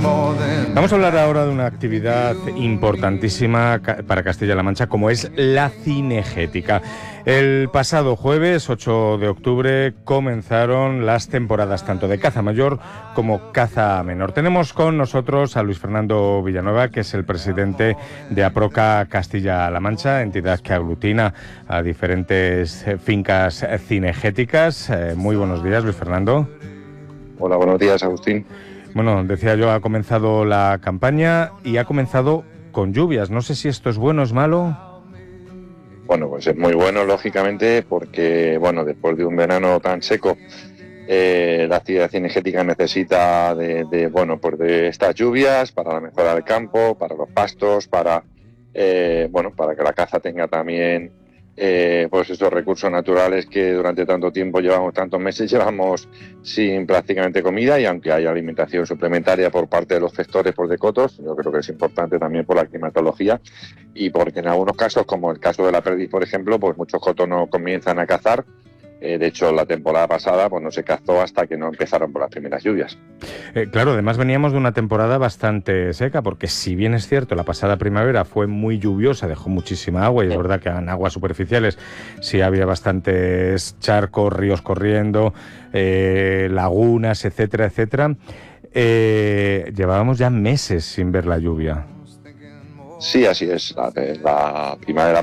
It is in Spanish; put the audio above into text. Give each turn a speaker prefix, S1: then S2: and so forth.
S1: Vamos a hablar ahora de una actividad importantísima para Castilla-La Mancha, como es la cinegética. El pasado jueves, 8 de octubre, comenzaron las temporadas tanto de caza mayor como caza menor. Tenemos con nosotros a Luis Fernando Villanueva, que es el presidente de Aproca Castilla-La Mancha, entidad que aglutina a diferentes fincas cinegéticas. Muy buenos días, Luis Fernando.
S2: Hola, buenos días, Agustín.
S1: Bueno, decía yo, ha comenzado la campaña y ha comenzado con lluvias. No sé si esto es bueno o es malo.
S2: Bueno, pues es muy bueno, lógicamente, porque, bueno, después de un verano tan seco, la actividad cinegética necesita de estas lluvias para la mejora del campo, para los pastos, para que la caza tenga también pues esos recursos naturales que durante tanto tiempo tantos meses llevamos sin prácticamente comida, y aunque hay alimentación suplementaria por parte de los gestores por decotos, yo creo que es importante también por la climatología y porque en algunos casos, como el caso de la perdiz, por ejemplo, pues muchos cotos no comienzan a cazar. De hecho, la temporada pasada pues no se cazó hasta que no empezaron por las primeras lluvias.
S1: Claro, además veníamos de una temporada bastante seca, porque si bien es cierto, la pasada primavera fue muy lluviosa, dejó muchísima agua, y es verdad que en aguas superficiales sí había bastantes charcos, ríos corriendo, lagunas, etcétera, etcétera. Llevábamos ya meses sin ver la lluvia.
S2: Sí, así es. La primavera